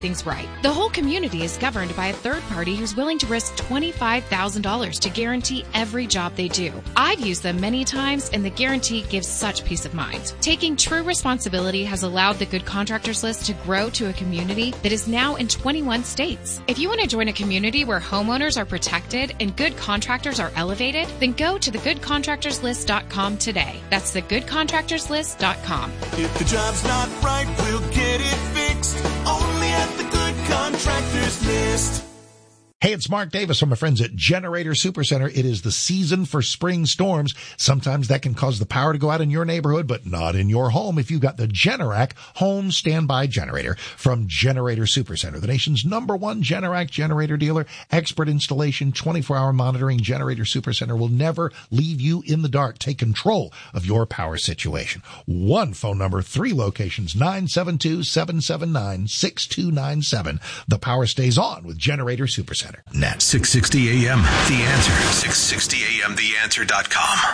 things right. The whole community is governed by a third party who's willing to risk $25,000 to guarantee every job they do. I've used them many times, and the guarantee gives such peace of mind. Taking true responsibility has allowed the Good Contractors List to grow to a community that is now in 21 states. If you want to join a community where homeowners are protected and good contractors are elevated, then go to thegoodcontractorslist.com today. That's thegoodcontractorslist.com. If the job's not right, we'll get it fixed. Only at the Good Contractors List. Hey, it's Mark Davis from my friends at Generator Supercenter. It is the season for spring storms. Sometimes that can cause the power to go out in your neighborhood, but not in your home if you've got the Generac home standby generator from Generator Supercenter, the nation's #1 Generac generator dealer. Expert installation, 24-hour monitoring. Generator Supercenter will never leave you in the dark. Take control of your power situation. One phone number, 3 locations, 972-779-6297. The power stays on with Generator Supercenter. Net 660 AM, The Answer. 660 AM, TheAnswer.com.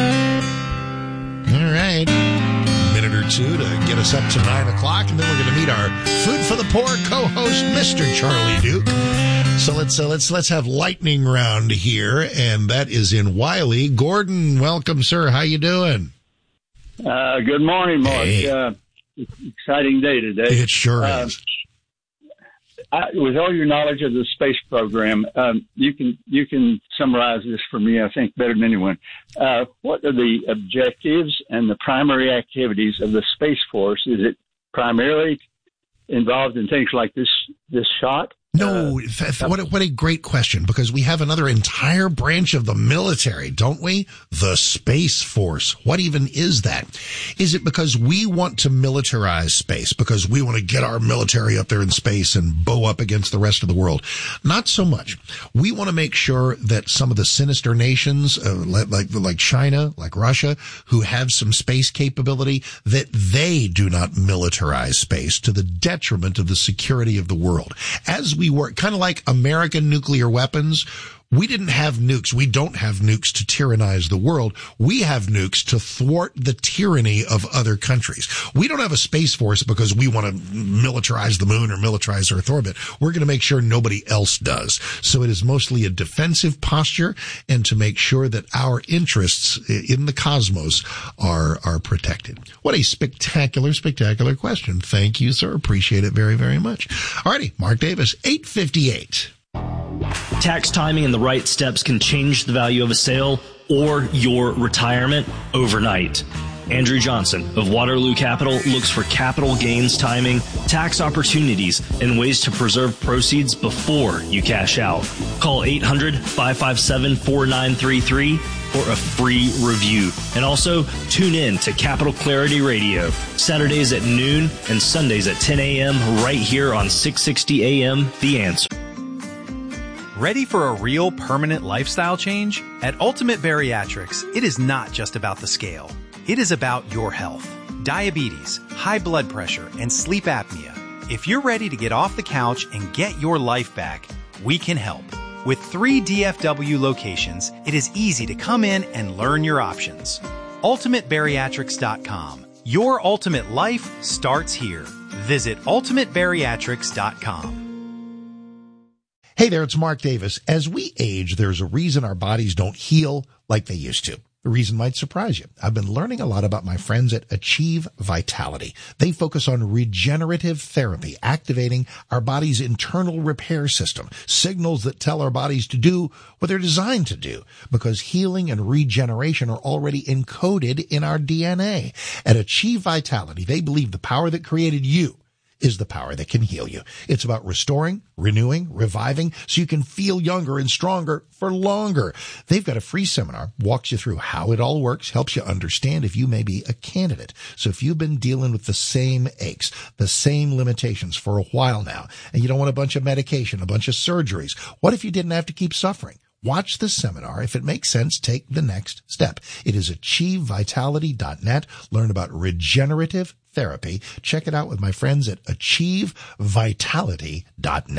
All right. A minute or two to get us up to 9 o'clock, and then we're going to meet our Food for the Poor co-host, Mr. Charlie Duke. So let's have lightning round here, and that is in Wiley. Gordon, welcome, sir. How you doing? Good morning, Mark. Hey. Exciting day today. It sure is. With all your knowledge of the space program, you can summarize this for me, I think, better than anyone. What are the objectives and the primary activities of the Space Force? Is it primarily involved in things like this shot? No, what a great question, because we have another entire branch of the military, don't we? The Space Force. What even is that? Is it because we want to militarize space, because we want to get our military up there in space and bow up against the rest of the world? Not so much. We want to make sure that some of the sinister nations, like China, like Russia, who have some space capability, that they do not militarize space to the detriment of the security of the world. As we work, kind of like American nuclear weapons, we didn't have nukes. We don't have nukes to tyrannize the world. We have nukes to thwart the tyranny of other countries. We don't have a space force because we want to militarize the moon or militarize Earth orbit. We're going to make sure nobody else does. So it is mostly a defensive posture, and to make sure that our interests in the cosmos are protected. What a spectacular question. Thank you, sir. Appreciate it very, very much. Alrighty, Mark Davis, 8:58. Tax timing and the right steps can change the value of a sale or your retirement overnight. Andrew Johnson of Waterloo Capital looks for capital gains timing, tax opportunities, and ways to preserve proceeds before you cash out. Call 800-557-4933 for a free review. And also tune in to Capital Clarity Radio, Saturdays at noon and Sundays at 10 a.m. right here on 660 AM, The Answer. Ready for a real permanent lifestyle change? At Ultimate Bariatrics, it is not just about the scale. It is about your health. Diabetes, high blood pressure, and sleep apnea. If you're ready to get off the couch and get your life back, we can help. With 3 DFW locations, it is easy to come in and learn your options. UltimateBariatrics.com. Your ultimate life starts here. Visit UltimateBariatrics.com. Hey there, it's Mark Davis. As we age, there's a reason our bodies don't heal like they used to. The reason might surprise you. I've been learning a lot about my friends at Achieve Vitality. They focus on regenerative therapy, activating our body's internal repair system, signals that tell our bodies to do what they're designed to do, because healing and regeneration are already encoded in our DNA. At Achieve Vitality, they believe the power that created you is the power that can heal you. It's about restoring, renewing, reviving, so you can feel younger and stronger for longer. They've got a free seminar, walks you through how it all works, helps you understand if you may be a candidate. So if you've been dealing with the same aches, the same limitations for a while now, and you don't want a bunch of medication, a bunch of surgeries, what if you didn't have to keep suffering? Watch the seminar. If it makes sense, take the next step. It is achievevitality.net. Learn about regenerative therapy. Check it out with my friends at achievevitality.net.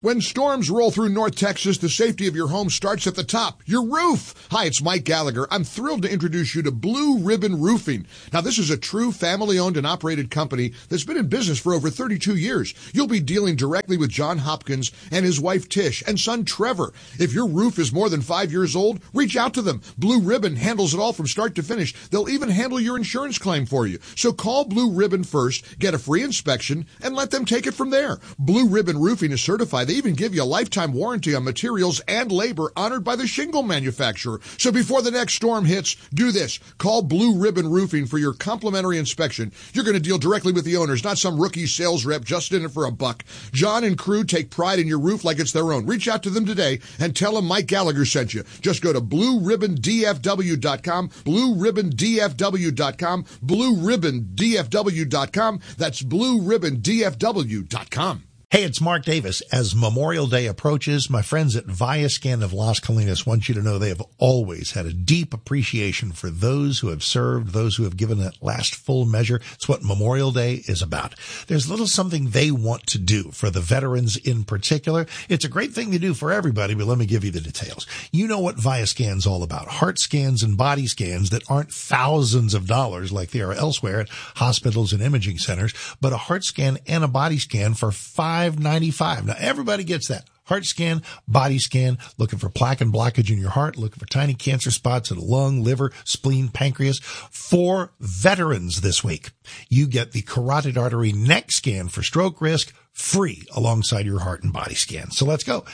When storms roll through North Texas, the safety of your home starts at the top, your roof. Hi, it's Mike Gallagher. I'm thrilled to introduce you to Blue Ribbon Roofing. Now, this is a true family-owned and operated company that's been in business for over 32 years. You'll be dealing directly with John Hopkins and his wife Tish and son Trevor. If your roof is more than 5 years old, reach out to them. Blue Ribbon handles it all from start to finish. They'll even handle your insurance claim for you. So call Blue Ribbon first, get a free inspection, and let them take it from there. Blue Ribbon Roofing is certified. They even give you a lifetime warranty on materials and labor honored by the shingle manufacturer. So before the next storm hits, do this. Call Blue Ribbon Roofing for your complimentary inspection. You're going to deal directly with the owners, not some rookie sales rep just in it for a buck. John and crew take pride in your roof like it's their own. Reach out to them today and tell them Mike Gallagher sent you. Just go to BlueRibbonDFW.com, BlueRibbonDFW.com, BlueRibbonDFW.com. That's BlueRibbonDFW.com. Hey, it's Mark Davis. As Memorial Day approaches, my friends at Viascan of Las Colinas want you to know they have always had a deep appreciation for those who have served, those who have given that last full measure. It's what Memorial Day is about. There's a little something they want to do for the veterans in particular. It's a great thing to do for everybody, but let me give you the details. You know what Viascan's all about. Heart scans and body scans that aren't thousands of dollars like they are elsewhere at hospitals and imaging centers, but a heart scan and a body scan for $5.95. Now, everybody gets that. Heart scan, body scan, looking for plaque and blockage in your heart, looking for tiny cancer spots in the lung, liver, spleen, pancreas. For veterans this week, you get the carotid artery neck scan for stroke risk, free alongside your heart and body scan. So let's go.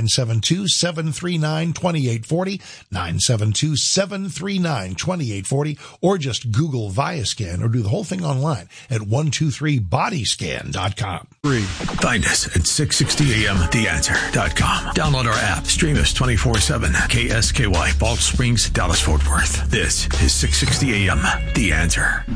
972-739-2840, 972-739-2840, or just Google Viascan or do the whole thing online at 123bodyscan.com. Find us at 660amtheanswer.com. Download our app. Stream us 24/7. KSKY, Balch Springs, Dallas, Fort Worth. This is 660 AM, The Answer.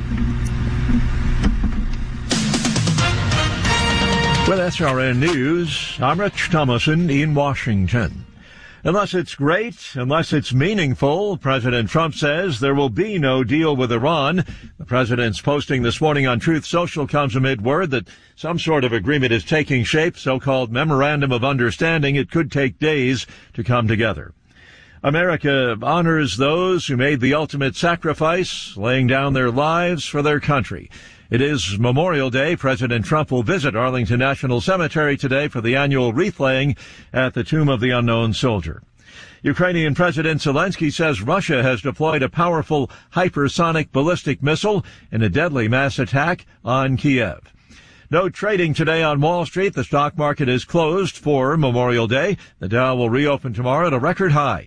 With SRN News, I'm Rich Thomason in Washington. Unless it's great, unless it's meaningful, President Trump says there will be no deal with Iran. The president's posting this morning on Truth Social comes amid word that some sort of agreement is taking shape, so-called Memorandum of Understanding. It could take days to come together. America honors those who made the ultimate sacrifice, laying down their lives for their country. It is Memorial Day. President Trump will visit Arlington National Cemetery today for the annual wreath-laying at the Tomb of the Unknown Soldier. Ukrainian President Zelensky says Russia has deployed a powerful hypersonic ballistic missile in a deadly mass attack on Kiev. No trading today on Wall Street. The stock market is closed for Memorial Day. The Dow will reopen tomorrow at a record high,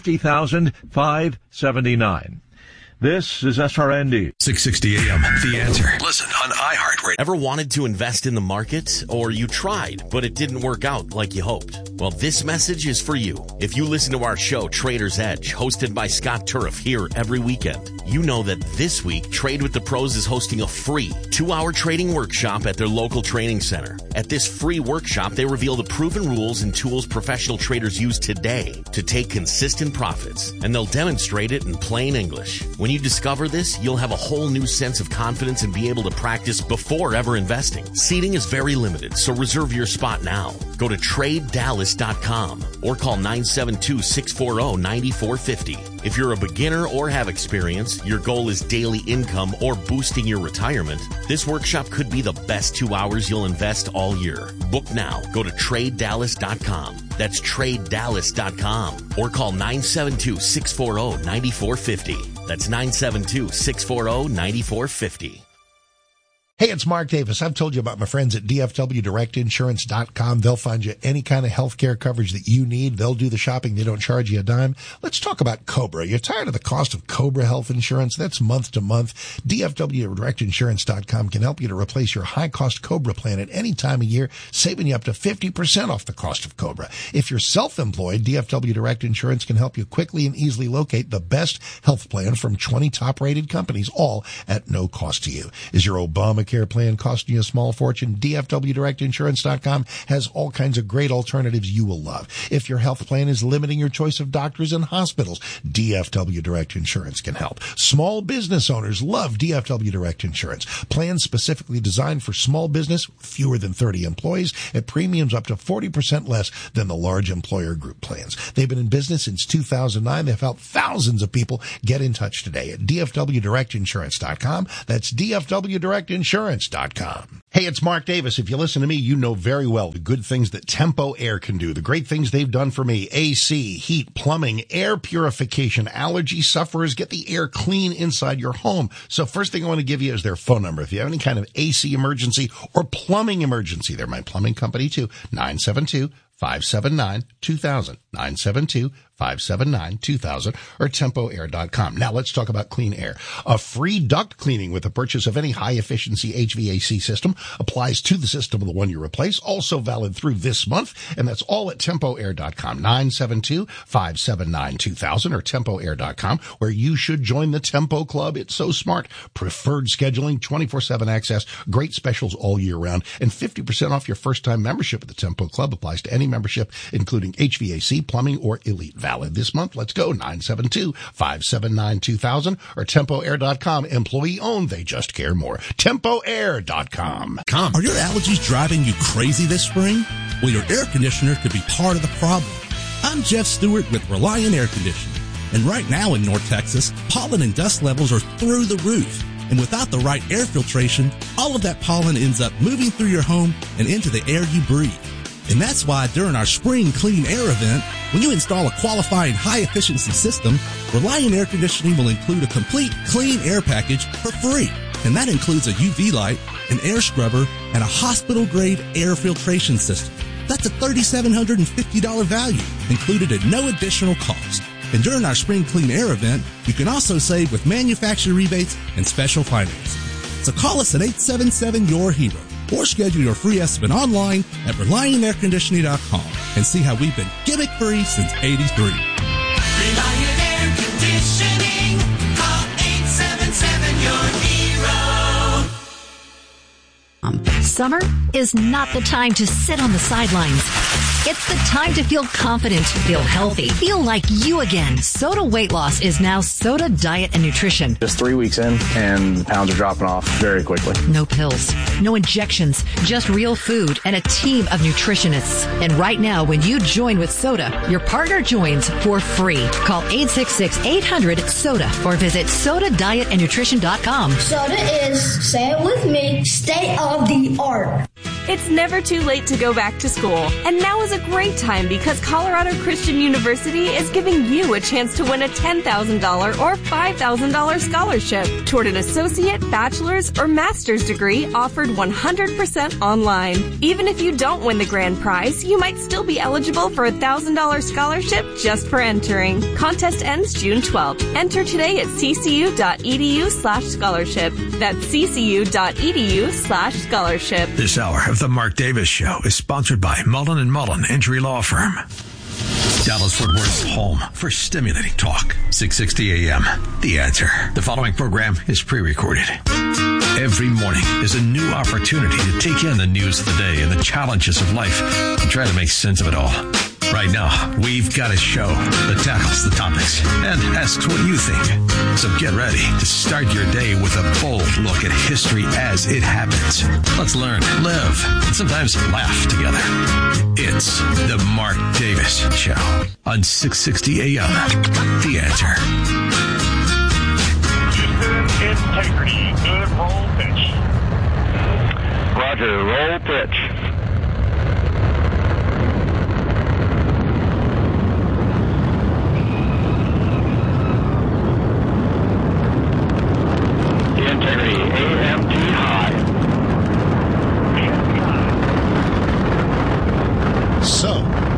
50,579. This is SRN News. 660 AM, The Answer. Listen on iHeartRadio. Ever wanted to invest in the market? Or you tried, but it didn't work out like you hoped? Well, this message is for you. If you listen to our show, Trader's Edge, hosted by Scott Turf here every weekend, you know that this week, Trade with the Pros is hosting a free 2-hour trading workshop at their local training center. At this free workshop, they reveal the proven rules and tools professional traders use today to take consistent profits, and they'll demonstrate it in plain English. When you discover this, you'll have a whole new sense of confidence and be able to practice before ever investing. Seating is very limited, so reserve your spot now. Go to TradeDallas.com or call 972-640-9450. If you're a beginner or have experience, your goal is daily income or boosting your retirement, this workshop could be the best 2 hours you'll invest all year. Book now. Go to TradeDallas.com. That's TradeDallas.com or call 972-640-9450. That's 972-640-9450. Hey, it's Mark Davis. I've told you about my friends at DFWDirectInsurance.com. They'll find you any kind of health care coverage that you need. They'll do the shopping. They don't charge you a dime. Let's talk about Cobra. You're tired of the cost of Cobra health insurance? That's month to month. DFWDirectInsurance.com can help you to replace your high-cost Cobra plan at any time of year, saving you up to 50% off the cost of Cobra. If you're self-employed, DFW Direct Insurance can help you quickly and easily locate the best health plan from 20 top-rated companies, all at no cost to you. Is your Obamacare Obamacare plan costing you a small fortune, DFWDirectInsurance.com has all kinds of great alternatives you will love. If your health plan is limiting your choice of doctors and hospitals, DFW Direct Insurance can help. Small business owners love DFW Direct Insurance. Plans specifically designed for small business, fewer than 30 employees, at premiums up to 40% less than the large employer group plans. They've been in business since 2009. They've helped thousands of people. Get in touch today at DFWDirectInsurance.com. That's DFWDirectInsurance.com. Hey, it's Mark Davis. If you listen to me, you know very well the good things that Tempo Air can do, the great things they've done for me. AC, heat, plumbing, air purification. Allergy sufferers, get the air clean inside your home. So first thing I want to give you is their phone number. If you have any kind of AC emergency or plumbing emergency, they're my plumbing company too, 972-579-2000, 972-579-2000, or TempoAir.com. Now let's talk about clean air. A free duct cleaning with the purchase of any high-efficiency HVAC system applies to the system of the one you replace, also valid through this month, and that's all at TempoAir.com, 972-579-2000, or TempoAir.com, where you should join the Tempo Club. It's so smart. Preferred scheduling, 24/7 access, great specials all year round, and 50% off your first-time membership at the Tempo Club applies to any membership, including HVAC, plumbing, or Elite. Valid this month. Let's go. 972-579-2000 or TempoAir.com. Employee owned. They just care more. TempoAir.com. Are your allergies driving you crazy this spring? Well, your air conditioner could be part of the problem. I'm Jeff Stewart with Reliant Air Conditioning. And right now in North Texas, pollen and dust levels are through the roof. And without the right air filtration, all of that pollen ends up moving through your home and into the air you breathe. And that's why during our spring clean air event, when you install a qualifying high-efficiency system, Reliant Air Conditioning will include a complete clean air package for free. And that includes a UV light, an air scrubber, and a hospital-grade air filtration system. That's a $3,750 value, included at no additional cost. And during our spring clean air event, you can also save with manufacturer rebates and special financing. So call us at 877-YOUR-HERO. Or schedule your free estimate online at ReliantAirConditioning.com and see how we've been gimmick-free since '83. Reliant Air Conditioning. Call 877-YOUR-HERO. Summer is not the time to sit on the sidelines. It's the time to feel confident, feel healthy, feel like you again. Soda Weight Loss is now Soda Diet and Nutrition. Just 3 weeks in, and the pounds are dropping off very quickly. No pills, no injections, just real food and a team of nutritionists. And right now, when you join with Soda, your partner joins for free. Call 866-800-SODA or visit SodaDietAndNutrition.com. Soda is, say it with me, state of the art. It's never too late to go back to school. And now is a great time because Colorado Christian University is giving you a chance to win a $10,000 or $5,000 scholarship toward an associate, bachelor's, or master's degree offered 100% online. Even if you don't win the grand prize, you might still be eligible for a $1,000 scholarship just for entering. Contest ends June 12th. Enter today at ccu.edu/scholarship. That's ccu.edu/scholarship. This hour of the Mark Davis Show is sponsored by Mullen & Mullen Injury Law Firm. Dallas-Fort Worth's home for stimulating talk. 660 AM. The Answer. The following program is pre-recorded. Every morning is a new opportunity to take in the news of the day and the challenges of life and try to make sense of it all. Right now, we've got a show that tackles the topics and asks what you think. So get ready to start your day with a bold look at history as it happens. Let's learn, live, and sometimes laugh together. It's the Mark Davis Show on 660 AM. The Answer. Integrity, good roll pitch. Roger, roll pitch. Integrity, AMT high. So,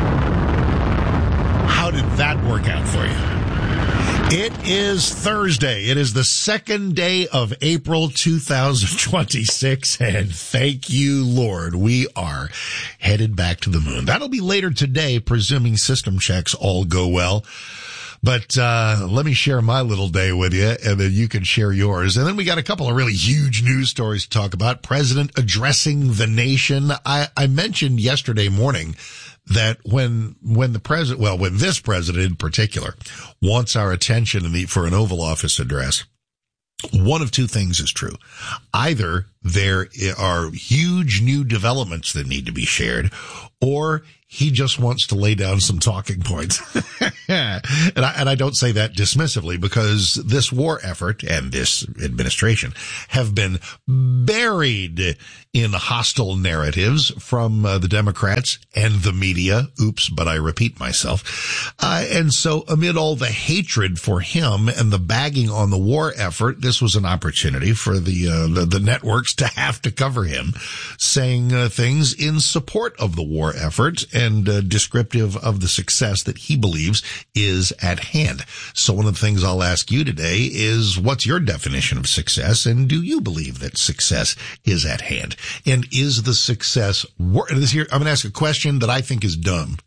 how did that work out for you? It is Thursday. It is the second day of April 2026, and thank you, Lord, we are headed back to the moon. That'll be later today, presuming system checks all go well. But let me share my little day with you, and then you can share yours. And then we got a couple of really huge news stories to talk about. President addressing the nation. I mentioned yesterday morning that when this president in particular wants our attention for an Oval Office address, one of two things is true. Either there are huge new developments that need to be shared, or he just wants to lay down some talking points. and I don't say that dismissively, because this war effort and this administration have been buried in hostile narratives from the Democrats and the media. Oops, but I repeat myself. And so amid all the hatred for him and the bagging on the war effort, this was an opportunity for the networks to have to cover him, saying things in support of the war effort and descriptive of the success that he believes is at hand. So one of the things I'll ask you today is, what's your definition of success, and do you believe that success is at hand? And is the success here? I'm going to ask a question that I think is dumb.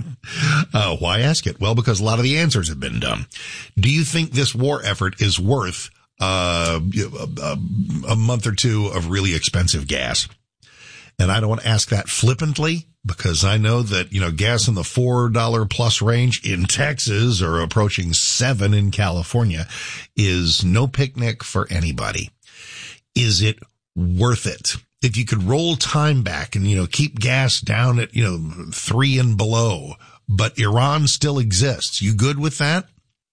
Why ask it? Well, because a lot of the answers have been dumb. Do you think this war effort is worth a month or two of really expensive gas? And I don't want to ask that flippantly, because I know that, gas in the $4 plus range in Texas, or approaching $7 in California, is no picnic for anybody. Is it worth it? If you could roll time back and, keep gas down at, 3 and below, but Iran still exists, you good with that?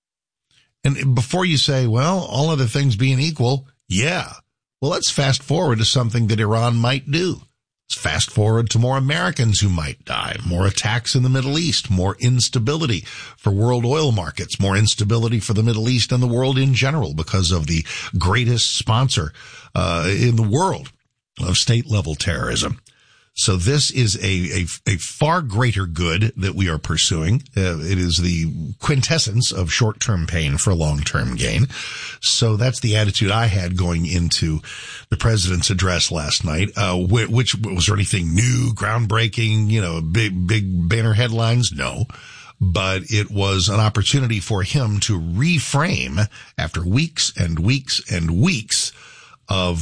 And before you say, well, all other things being equal, yeah. Well, let's fast forward to something that Iran might do. Let's fast forward to more Americans who might die, more attacks in the Middle East, more instability for world oil markets, more instability for the Middle East and the world in general because of the greatest sponsor in the world of state-level terrorism. So this is a far greater good that we are pursuing. It is the quintessence of short-term pain for long-term gain. So that's the attitude I had going into the president's address last night. Which was there anything new, groundbreaking, big banner headlines? No. But it was an opportunity for him to reframe after weeks and weeks and weeks of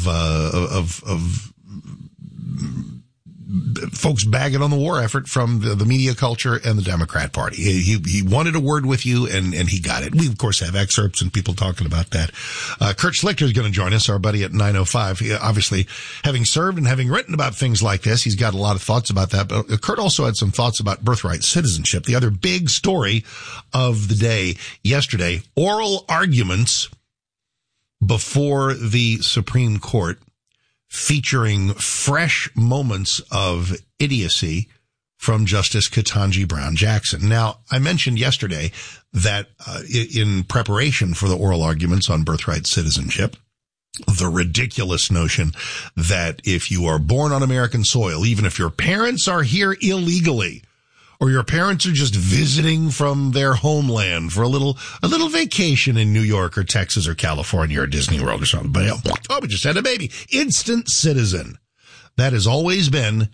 folks bagging on the war effort from the media culture and the Democrat Party. He wanted a word with you, and he got it. We, of course, have excerpts and people talking about that. Kurt Schlichter is going to join us, our buddy at 9:05. He, obviously, having served and having written about things like this, he's got a lot of thoughts about that. But Kurt also had some thoughts about birthright citizenship, the other big story of the day yesterday. Oral arguments before the Supreme Court, featuring fresh moments of idiocy from Justice Ketanji Brown Jackson. Now, I mentioned yesterday that in preparation for the oral arguments on birthright citizenship, the ridiculous notion that if you are born on American soil, even if your parents are here illegally, or your parents are just visiting from their homeland for a little vacation in New York or Texas or California or Disney World or something. But, we just had a baby. Instant citizen. That has always been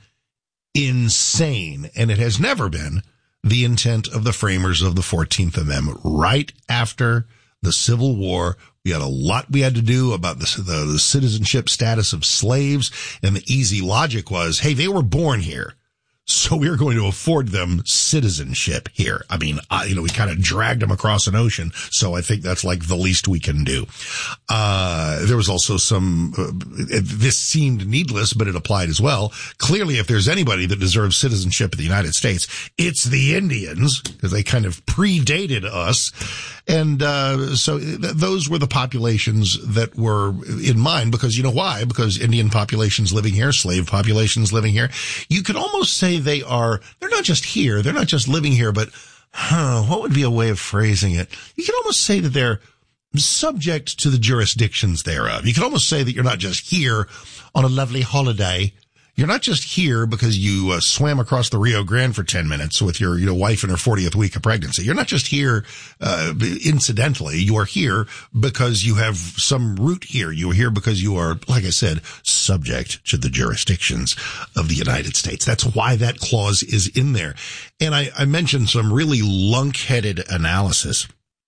insane, and it has never been the intent of the framers of the 14th Amendment. Right after the Civil War, we had a lot we had to do about the citizenship status of slaves, and the easy logic was, hey, they were born here, so we're going to afford them citizenship here. I mean, we kind of dragged them across an ocean, so I think that's like the least we can do. There was also this seemed needless, but it applied as well. Clearly, if there's anybody that deserves citizenship in the United States, it's the Indians, because they kind of predated us. And so those were the populations that were in mind, because you know why? Because Indian populations living here, slave populations living here. You could almost say they're not just here, they're not just living here, but what would be a way of phrasing it? You could almost say that they're subject to the jurisdictions thereof. You could almost say that you're not just here on a lovely holiday. You're not just here because you swam across the Rio Grande for 10 minutes with your wife in her 40th week of pregnancy. You're not just here incidentally. You are here because you have some root here. You are here because you are, like I said, subject to the jurisdictions of the United States. That's why that clause is in there. And I mentioned some really lunk-headed analysis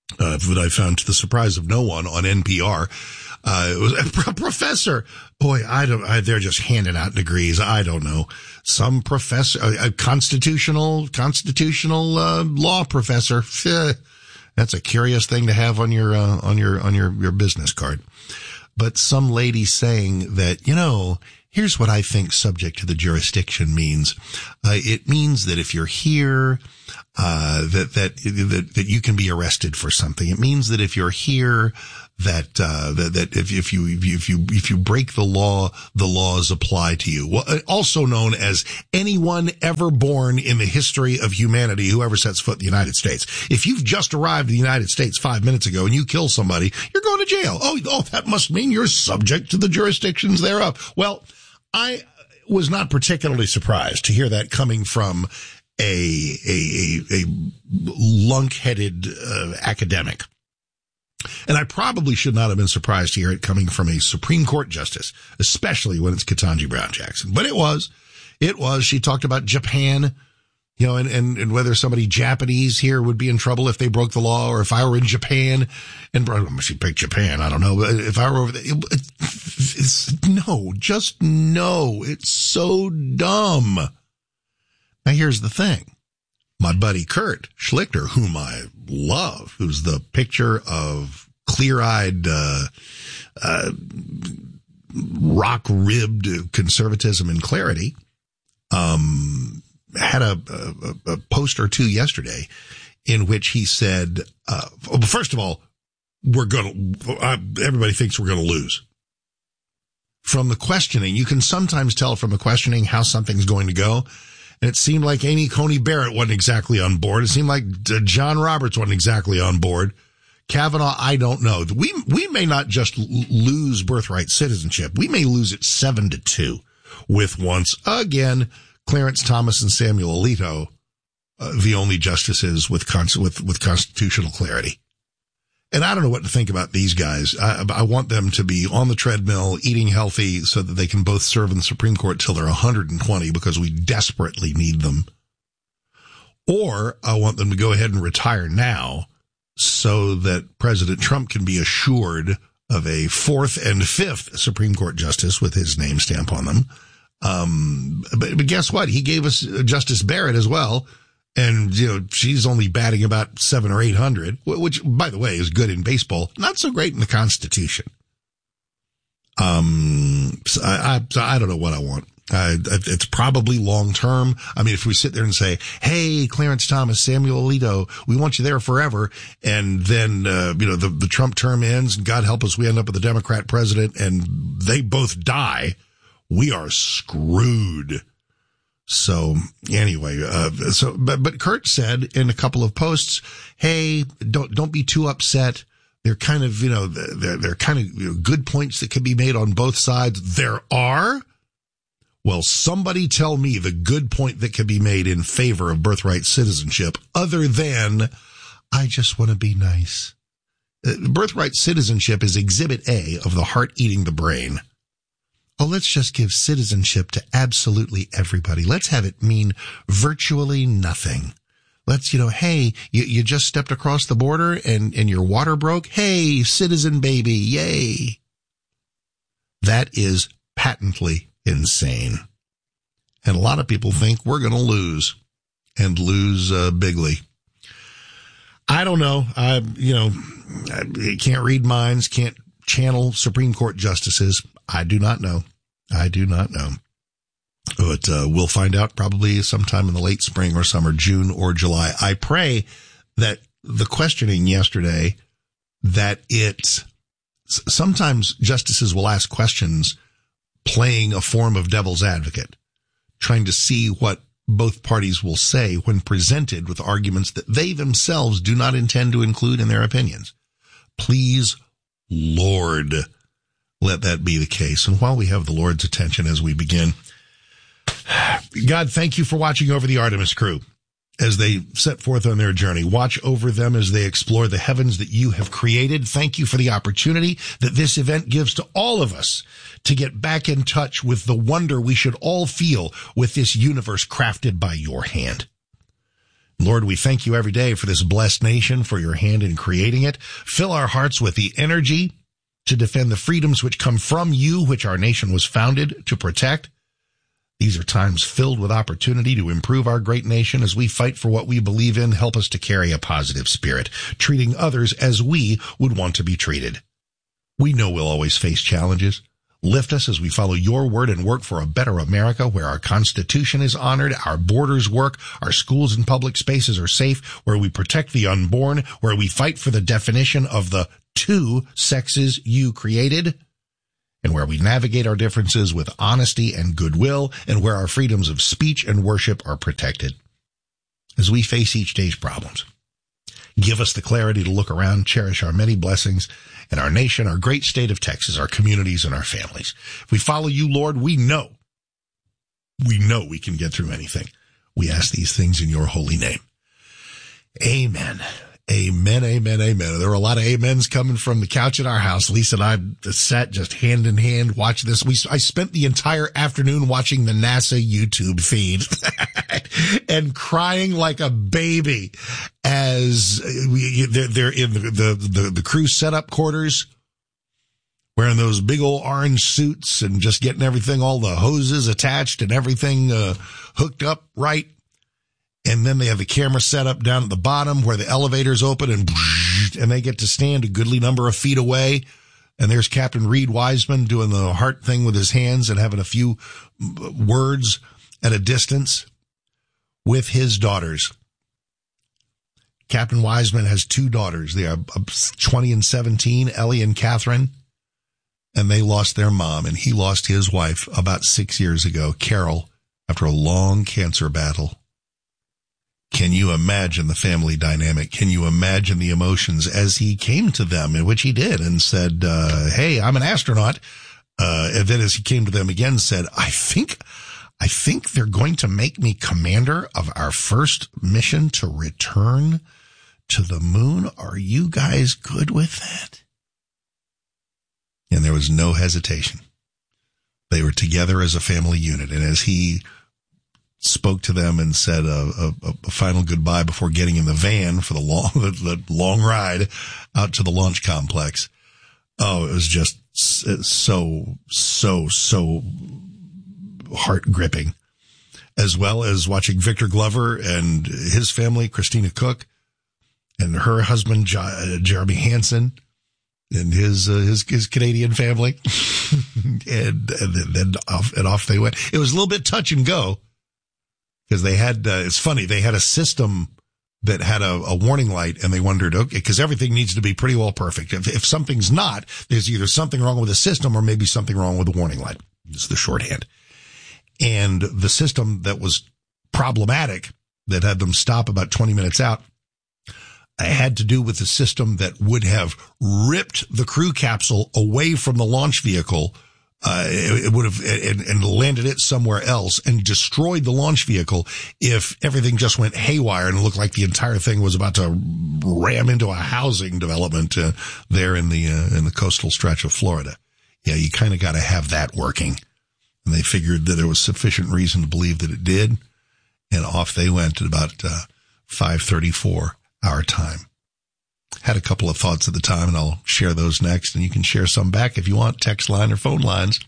that I found to the surprise of no one on NPR. It was a professor. Boy, they're just handing out degrees. I don't know. Some professor, a constitutional law professor. That's a curious thing to have on your business card. But some lady saying that, here's what I think subject to the jurisdiction means. It means that if you're here, that you can be arrested for something. It means that if you're here, that if you break the law, the laws apply to you. Well, also known as anyone ever born in the history of humanity who ever sets foot in the United States. If you've just arrived in the United States 5 minutes ago and you kill somebody, you're going to jail. Oh, that must mean you're subject to the jurisdictions thereof. Well, I was not particularly surprised to hear that coming from a lunk-headed academic. And I probably should not have been surprised to hear it coming from a Supreme Court justice, especially when it's Ketanji Brown Jackson. But it was. She talked about Japan, and whether somebody Japanese here would be in trouble if they broke the law, or if I were in Japan and she picked Japan. I don't know. But if I were over there, it's so dumb. Now, here's the thing. My buddy Kurt Schlichter, whom I love, who's the picture of clear-eyed, rock-ribbed conservatism and clarity, had a post or two yesterday in which he said, first of all, everybody thinks we're going to lose. From the questioning, you can sometimes tell from the questioning how something's going to go. And it seemed like Amy Coney Barrett wasn't exactly on board. It seemed like John Roberts wasn't exactly on board. Kavanaugh, I don't know. We may not just lose birthright citizenship. We may lose it 7-2 with once again Clarence Thomas and Samuel Alito, the only justices with constitutional clarity. And I don't know what to think about these guys. I want them to be on the treadmill, eating healthy, so that they can both serve in the Supreme Court till they're 120, because we desperately need them. Or I want them to go ahead and retire now, so that President Trump can be assured of a 4th and 5th Supreme Court justice with his name stamp on them. But guess what? He gave us Justice Barrett as well. And, she's only batting about 700 or 800, which, by the way, is good in baseball. Not so great in the Constitution. So I don't know what I want. It's probably long term. I mean, if we sit there and say, hey, Clarence Thomas, Samuel Alito, we want you there forever. And then, the Trump term ends and God help us, we end up with a Democrat president and they both die. We are screwed. So anyway, but Kurt said in a couple of posts, hey, don't be too upset. They're kind of, they're kind of good points that can be made on both sides. There are. Well, somebody tell me the good point that can be made in favor of birthright citizenship other than I just want to be nice. Birthright citizenship is exhibit A of the heart eating the brain. Oh, let's just give citizenship to absolutely everybody. Let's have it mean virtually nothing. Let's, hey, you just stepped across the border and your water broke. Hey, citizen baby, yay. That is patently insane. And a lot of people think we're going to lose and lose bigly. I don't know. I can't read minds, can't channel Supreme Court justices. I do not know. But we'll find out probably sometime in the late spring or summer, June or July. I pray that the questioning yesterday, that sometimes justices will ask questions playing a form of devil's advocate, trying to see what both parties will say when presented with arguments that they themselves do not intend to include in their opinions. Please, Lord, let that be the case. And while we have the Lord's attention as we begin, God, thank you for watching over the Artemis crew as they set forth on their journey. Watch over them as they explore the heavens that you have created. Thank you for the opportunity that this event gives to all of us to get back in touch with the wonder we should all feel with this universe crafted by your hand. Lord, we thank you every day for this blessed nation, for your hand in creating it. Fill our hearts with the energy to defend the freedoms which come from you, which our nation was founded to protect. These are times filled with opportunity to improve our great nation as we fight for what we believe in. Help us to carry a positive spirit, treating others as we would want to be treated. We know we'll always face challenges. Lift us as we follow your word and work for a better America where our Constitution is honored, our borders work, our schools and public spaces are safe, where we protect the unborn, where we fight for the definition of the two sexes you created, and where we navigate our differences with honesty and goodwill, and where our freedoms of speech and worship are protected. As we face each day's problems, give us the clarity to look around, cherish our many blessings, and our nation, our great state of Texas, our communities, and our families. If we follow you, Lord, we know we can get through anything. We ask these things in your holy name. Amen. Amen, amen, amen. There were a lot of amens coming from the couch at our house. Lisa and I sat just hand in hand watching this. I spent the entire afternoon watching the NASA YouTube feed and crying like a baby as they're in the crew setup quarters, wearing those big old orange suits and just getting everything, all the hoses attached and everything hooked up right. And then they have the camera set up down at the bottom where the elevators open and they get to stand a goodly number of feet away. And there's Captain Reed Wiseman doing the heart thing with his hands and having a few words at a distance with his daughters. Captain Wiseman has two daughters. They are 20 and 17, Ellie and Catherine. And they lost their mom, and he lost his wife about 6 years ago, Carol, after a long cancer battle. Can you imagine the family dynamic? Can you imagine the emotions as he came to them, in which he did, and said, hey, I'm an astronaut. And then as he came to them again, said, I think they're going to make me commander of our first mission to return to the moon. Are you guys good with that? And there was no hesitation. They were together as a family unit. And as he spoke to them and said a final goodbye before getting in the van for the long ride out to the launch complex. Oh, it was just so heart gripping, as well as watching Victor Glover and his family, Christina Cook, and her husband, Jeremy Hansen, and his Canadian family. and then off they went. It was a little bit touch and go. Because they had, it's funny, they had a system that had a warning light, and they wondered, okay, because everything needs to be pretty well perfect. If something's not, there's either something wrong with the system or maybe something wrong with the warning light. It's the shorthand. And the system that was problematic, that had them stop about 20 minutes out, had to do with the system that would have ripped the crew capsule away from the launch vehicle. It would have and landed it somewhere else and destroyed the launch vehicle if everything just went haywire and looked like the entire thing was about to ram into a housing development there in the coastal stretch of Florida. Yeah, you kind of got to have that working. And they figured that there was sufficient reason to believe that it did, and off they went at about 5:34 our time. Had a couple of thoughts at the time, and I'll share those next, and you can share some back if you want. Text line or phone lines,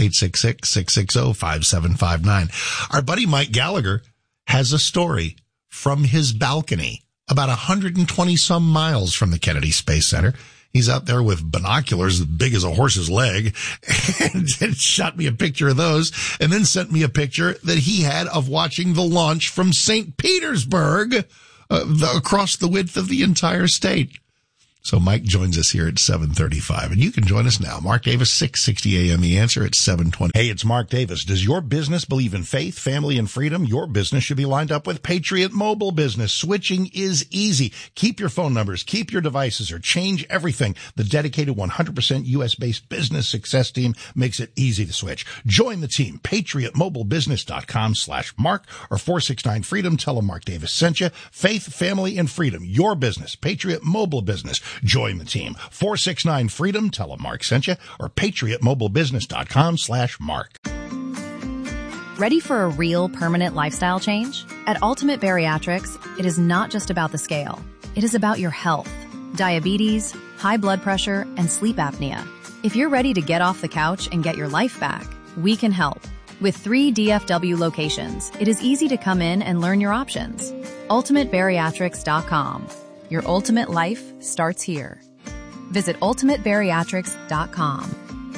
866-660-5759. Our buddy Mike Gallagher has a story from his balcony about 120-some miles from the Kennedy Space Center. He's out there with binoculars as big as a horse's leg and shot me a picture of those, and then sent me a picture that he had of watching the launch from St. Petersburg across the width of the entire state. So Mike joins us here at 7:35, and you can join us now. Mark Davis, 660 AM. The Answer at 7:20. Hey, it's Mark Davis. Does your business believe in faith, family, and freedom? Your business should be lined up with Patriot Mobile Business. Switching is easy. Keep your phone numbers, keep your devices, or change everything. The dedicated 100% U.S.-based business success team makes it easy to switch. Join the team. PatriotMobileBusiness.com/Mark or 469-FREEDOM. Tell them Mark Davis sent you. Faith, family, and freedom. Your business. Patriot Mobile Business. Join the team. 469-FREEDOM. Tell them Mark sent you or PatriotMobileBusiness.com/Mark. Ready for a real permanent lifestyle change? At Ultimate Bariatrics, it is not just about the scale. It is about your health, diabetes, high blood pressure, and sleep apnea. If you're ready to get off the couch and get your life back, we can help. With 3 DFW locations, it is easy to come in and learn your options. UltimateBariatrics.com. Your ultimate life starts here. Visit UltimateBariatrics.com.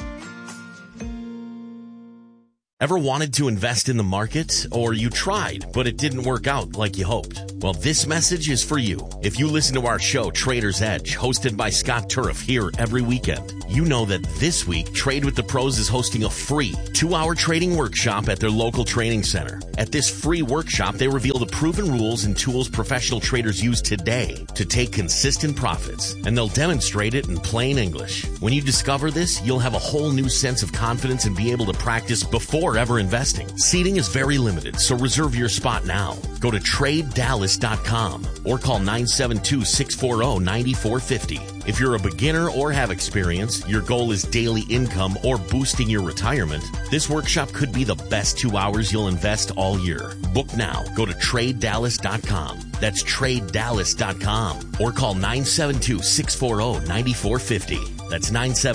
Ever wanted to invest in the market? Or you tried, but it didn't work out like you hoped? Well, this message is for you. If you listen to our show, Trader's Edge, hosted by Scott Turf here every weekend, you know that this week, Trade with the Pros is hosting a free 2-hour trading workshop at their local training center. At this free workshop, they reveal the proven rules and tools professional traders use today to take consistent profits, and they'll demonstrate it in plain English. When you discover this, you'll have a whole new sense of confidence and be able to practice before ever investing. Seating is very limited, so reserve your spot now. Go to TradeDallas.com or call 972-640-9450. If you're a beginner or have experience, your goal is daily income or boosting your retirement, this workshop could be the best 2 hours you'll invest all year. Book now. Go to TradeDallas.com. That's TradeDallas.com or call 972-640-9450. That's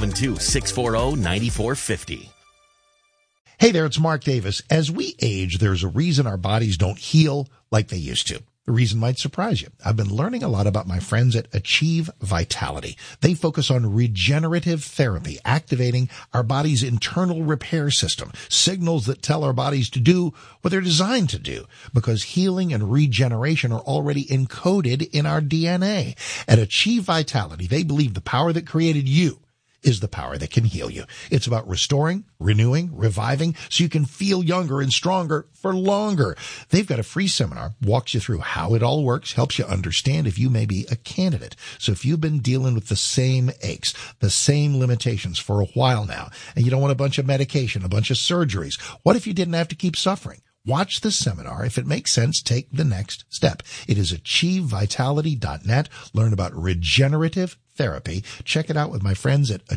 972-640-9450. Hey there, it's Mark Davis. As we age, there's a reason our bodies don't heal like they used to. The reason might surprise you. I've been learning a lot about my friends at Achieve Vitality. They focus on regenerative therapy, activating our body's internal repair system, signals that tell our bodies to do what they're designed to do, because healing and regeneration are already encoded in our DNA. At Achieve Vitality, they believe the power that created you is the power that can heal you. It's about restoring, renewing, reviving, so you can feel younger and stronger for longer. They've got a free seminar, walks you through how it all works, helps you understand if you may be a candidate. So if you've been dealing with the same aches, the same limitations for a while now, and you don't want a bunch of medication, a bunch of surgeries, what if you didn't have to keep suffering? Watch the seminar. If it makes sense, take the next step. It is achievevitality.net. Learn about regenerative therapy. Check it out with my friends at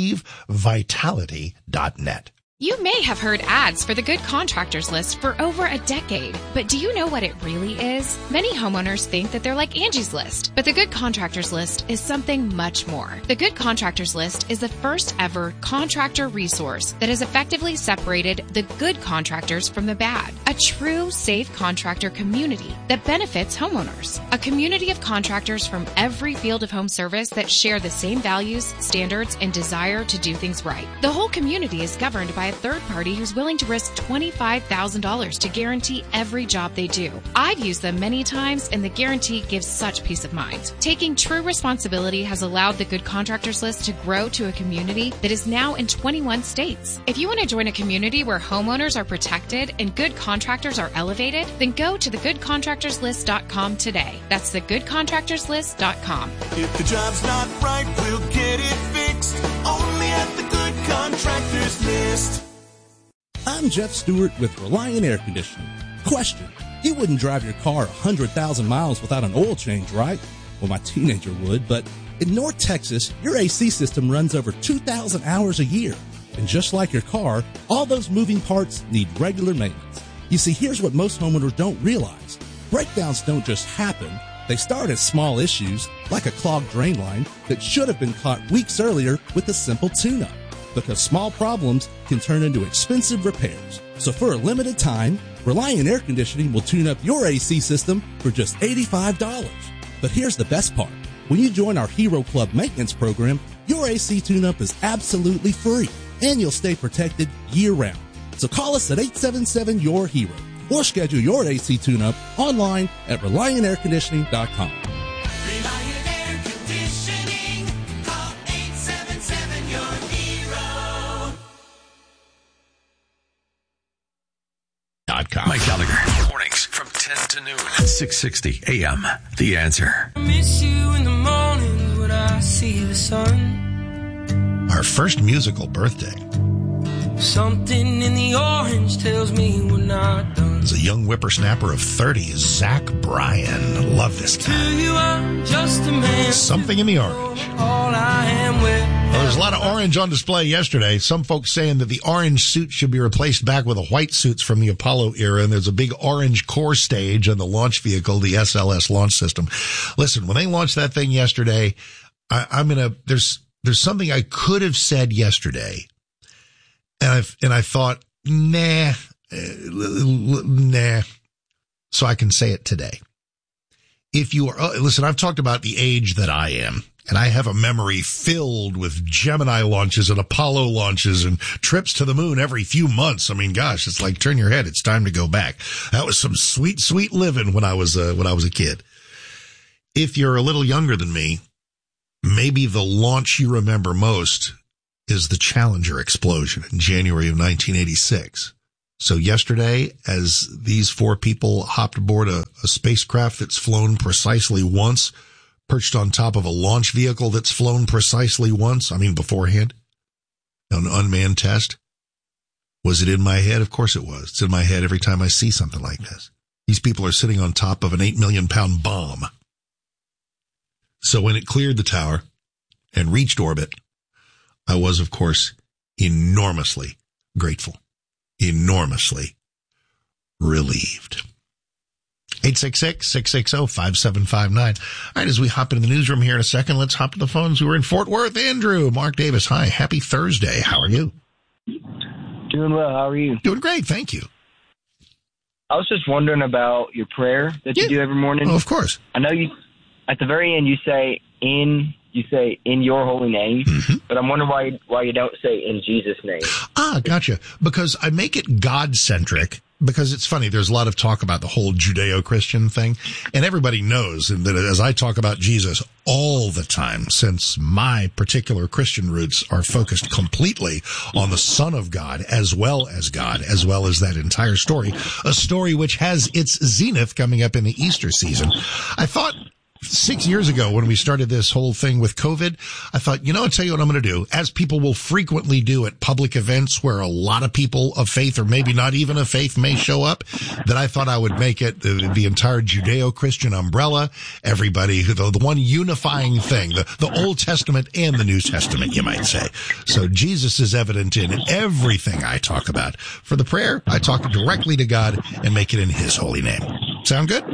achievevitality.net. You may have heard ads for the Good Contractors List for over a decade, but do you know what it really is? Many homeowners think that they're like Angie's List, but the Good Contractors List is something much more. The Good Contractors List is the first ever contractor resource that has effectively separated the good contractors from the bad. A true safe contractor community that benefits homeowners. A community of contractors from every field of home service that share the same values, standards, and desire to do things right. The whole community is governed by a third party who's willing to risk $25,000 to guarantee every job they do. I've used them many times, and the guarantee gives such peace of mind. Taking true responsibility has allowed the Good Contractors List to grow to a community that is now in 21 states. If you want to join a community where homeowners are protected and good contractors are elevated, then go to thegoodcontractorslist.com today. That's thegoodcontractorslist.com. If the job's not right, we'll get it fixed. Only at the Good Contractors List. I'm Jeff Stewart with Reliant Air Conditioning. Question: you wouldn't drive your car 100,000 miles without an oil change, right? Well, my teenager would, but in North Texas, your AC system runs over 2,000 hours a year. And just like your car, all those moving parts need regular maintenance. You see, here's what most homeowners don't realize. Breakdowns don't just happen. They start as small issues, like a clogged drain line that should have been caught weeks earlier with a simple tune-up. Because small problems can turn into expensive repairs. So for a limited time, Reliant Air Conditioning will tune up your AC system for just $85. But here's the best part. When you join our Hero Club maintenance program, your AC tune-up is absolutely free, and you'll stay protected year-round. So call us at 877-YOUR-HERO or schedule your AC tune-up online at ReliantAirConditioning.com. Mike Gallagher, mornings from 10 to noon, 660 a.m. The Answer. I miss you in the mornings when I see the sun. Our first musical birthday. Something in the orange tells me we're not done. As a young whippersnapper of 30, Zach Bryan. Love this guy. To you, I'm just a man. Something in the orange. All I am with. Well, there's a lot of orange on display yesterday. Some folks saying that the orange suit should be replaced back with the white suits from the Apollo era, and there's a big orange core stage on the launch vehicle, the SLS launch system. Listen, when they launched that thing yesterday, there's something I could have said yesterday, and I thought, nah, so I can say it today. If you are, listen, I've talked about the age that I am, and I have a memory filled with Gemini launches and Apollo launches and trips to the moon every few months. I mean, gosh, it's like turn your head. It's time to go back. That was some sweet, sweet living when I was a kid. If you're a little younger than me, maybe the launch you remember most is the Challenger explosion in January of 1986. So yesterday, as these four people hopped aboard a spacecraft that's flown precisely once, perched on top of a launch vehicle that's flown precisely once, beforehand, an unmanned test, was it in my head? Of course it was. It's in my head every time I see something like this. These people are sitting on top of an 8 million pound bomb. So when it cleared the tower and reached orbit, I was, of course, enormously grateful. Enormously relieved. 866-660-5759. All right, as we hop into the newsroom here in a second, let's hop to the phones. We're in Fort Worth. Andrew, Mark Davis. Hi, happy Thursday. How are you? Doing well. How are you? Doing great, thank you. I was just wondering about your prayer that you do every morning. Oh, of course. I know you, at the very end, you say in your holy name, but I'm wondering why you don't say in Jesus' name. Ah, gotcha. Because I make it God-centric, because it's funny, there's a lot of talk about the whole Judeo-Christian thing, and everybody knows that as I talk about Jesus all the time, since my particular Christian roots are focused completely on the Son of God, as well as that entire story, a story which has its zenith coming up in the Easter season. I thought 6 years ago when we started this whole thing with COVID, I thought, I'll tell you what I'm going to do, as people will frequently do at public events where a lot of people of faith, or maybe not even of faith, may show up, that I thought I would make it the entire Judeo-Christian umbrella, everybody, the one unifying thing, the Old Testament and the New Testament, you might say. So Jesus is evident in everything I talk about. For the prayer, I talk directly to God and make it in His holy name. Sound good?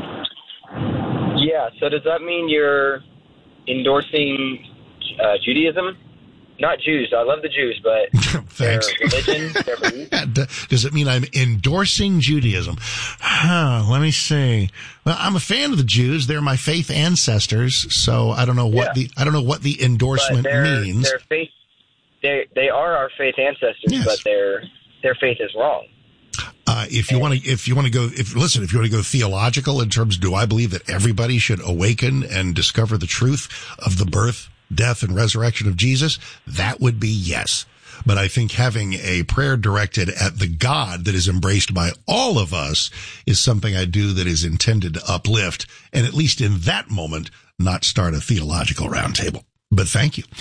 Yeah, so does that mean you're endorsing Judaism? Not Jews. I love the Jews, but their religion, their belief. Does it mean I'm endorsing Judaism? Let me see. Well, I'm a fan of the Jews. They're my faith ancestors, so I don't know what the endorsement means. Their faith, they are our faith ancestors, yes. But their faith is wrong. If you want to go theological in terms, do I believe that everybody should awaken and discover the truth of the birth, death, and resurrection of Jesus? That would be yes. But I think having a prayer directed at the God that is embraced by all of us is something I do that is intended to uplift, and at least in that moment, not start a theological roundtable. But thank you.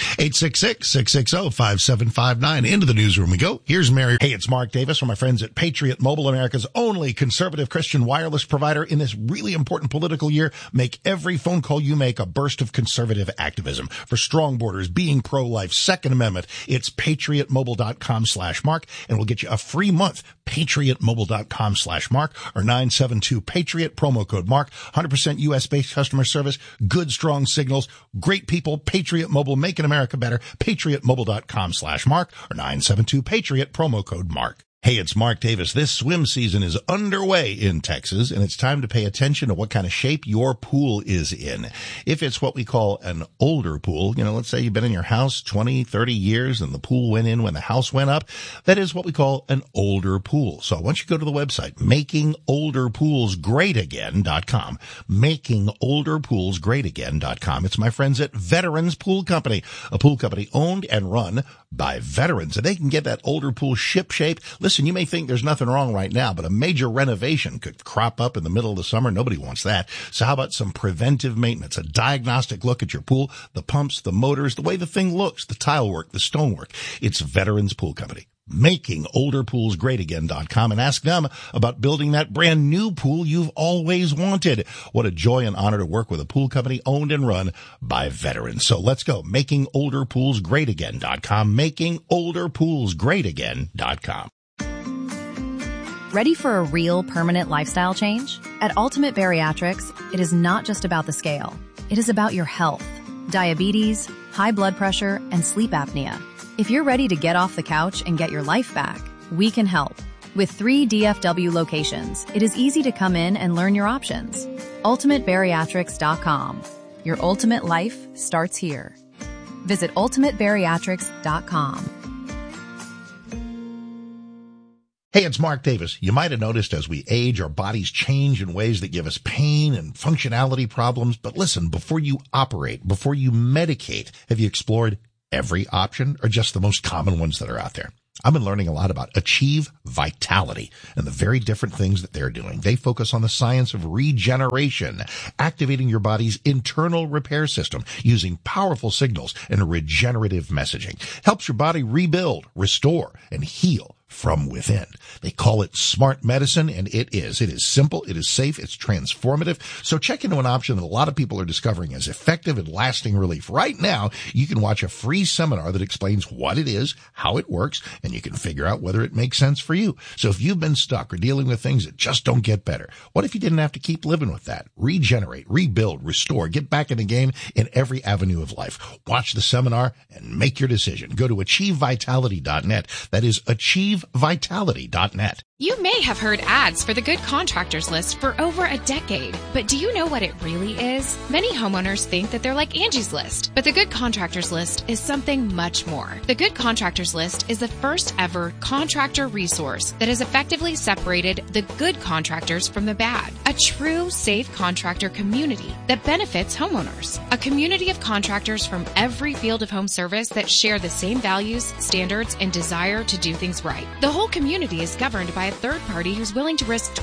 866-660-5759. Into the newsroom we go. Here's Mary. Hey, it's Mark Davis from my friends at Patriot Mobile, America's only conservative Christian wireless provider. In this really important political year, make every phone call you make a burst of conservative activism. For strong borders, being pro-life, Second Amendment, it's patriotmobile.com/Mark, and we'll get you a free month. patriotmobile.com/Mark or 972-PATRIOT, promo code Mark. 100% U.S.-based customer service, good, strong signals, great people, Patriot Mobile, making America better. patriotmobile.com/Mark or 972-PATRIOT, promo code Mark. Hey, it's Mark Davis. This swim season is underway in Texas, and it's time to pay attention to what kind of shape your pool is in. If it's what we call an older pool, let's say you've been in your house 20, 30 years and the pool went in when the house went up, that is what we call an older pool. So I want you to go to the website, makingolderpoolsgreatagain.com, makingolderpoolsgreatagain.com. It's my friends at Veterans Pool Company, a pool company owned and run by veterans, and they can get that older pool ship-shape. Listen, you may think there's nothing wrong right now, but a major renovation could crop up in the middle of the summer. Nobody wants that. So how about some preventive maintenance, a diagnostic look at your pool, the pumps, the motors, the way the thing looks, the tile work, the stonework. It's Veterans Pool Company. makingolderpoolsgreatagain.com, and ask them about building that brand new pool you've always wanted. What a joy and honor to work with a pool company owned and run by veterans. So let's go. makingolderpoolsgreatagain.com, makingolderpoolsgreatagain.com. Ready for a real permanent lifestyle change? At Ultimate Bariatrics, it is not just about the scale. It is about your health, diabetes, high blood pressure, and sleep apnea. If you're ready to get off the couch and get your life back, we can help. With 3 DFW locations, it is easy to come in and learn your options. UltimateBariatrics.com. Your ultimate life starts here. Visit UltimateBariatrics.com. Hey, it's Mark Davis. You might have noticed as we age, our bodies change in ways that give us pain and functionality problems. But listen, before you operate, before you medicate, have you explored every option or just the most common ones that are out there? I've been learning a lot about Achieve Vitality and the very different things that they're doing. They focus on the science of regeneration, activating your body's internal repair system using powerful signals and regenerative messaging. Helps your body rebuild, restore, and heal from within. They call it smart medicine, and it is. It is simple, it is safe, it's transformative. So check into an option that a lot of people are discovering as effective and lasting relief. Right now, you can watch a free seminar that explains what it is, how it works, and you can figure out whether it makes sense for you. So if you've been stuck or dealing with things that just don't get better, what if you didn't have to keep living with that? Regenerate, rebuild, restore, get back in the game in every avenue of life. Watch the seminar and make your decision. Go to achievevitality.net. That is achievevitality.net. You may have heard ads for the Good Contractors List for over a decade, but do you know what it really is? Many homeowners think that they're like Angie's List, but the Good Contractors List is something much more. The Good Contractors List is the first ever contractor resource that has effectively separated the good contractors from the bad. A true safe contractor community that benefits homeowners. A community of contractors from every field of home service that share the same values, standards, and desire to do things right. The whole community is governed by a third party who's willing to risk